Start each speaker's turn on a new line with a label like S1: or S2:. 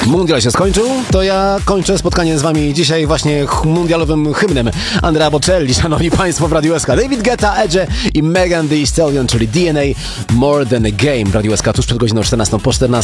S1: Mundial się skończył, to ja kończę spotkanie z wami dzisiaj właśnie mundialowym hymnem Andrea Bocelli, szanowni państwo, w Radiu SK. David Guetta, Edge i Megan Thee Stallion, czyli DNA More Than a Game w Radiu SK tuż przed godziną 14 po 14.